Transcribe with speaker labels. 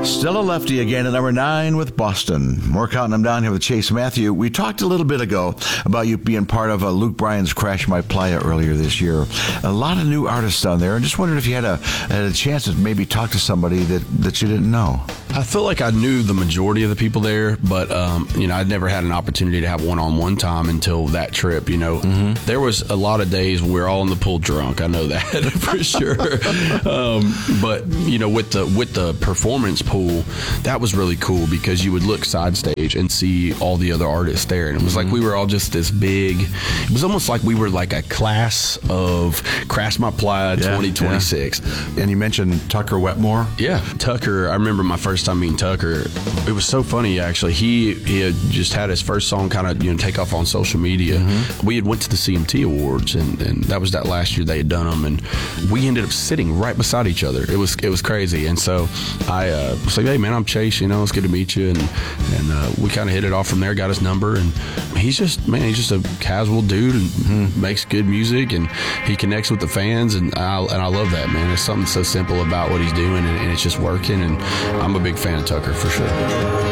Speaker 1: Still a lefty again at number 9 with Boston. We're counting them down here with Chase Matthew. We talked a little bit ago about you being part of Luke Bryan's Crash My Playa earlier this year. A lot of new artists on there. And just wondered if you had a chance to maybe talk to somebody that you didn't know.
Speaker 2: I feel like I knew the majority of the people there, but I'd never had an opportunity to have one-on-one time until that trip. There was a lot of days we were all in the pool drunk. I know that for sure. But with the performance pool, that was really cool because you would look side stage and see all the other artists there, and it was like we were all just this big. It was almost like we were like a class of Crash My Playa 2026.
Speaker 1: Yeah. And you mentioned Tucker Wetmore.
Speaker 2: Yeah, Tucker. I remember my first time meeting Tucker. It was so funny actually. He had just had his first song kind of take off on social media. We had went to the CMT Awards, and that was that last year they had done them, and we ended up sitting right beside each other. It was crazy, and so I was like, hey man, I'm Chase, it's good to meet you, and we kind of hit it off from there, got his number, and he's just a casual dude and makes good music, and he connects with the fans, and I love that, man. There's something so simple about what he's doing, and it's just working, and I'm a big fan of Tucker for sure.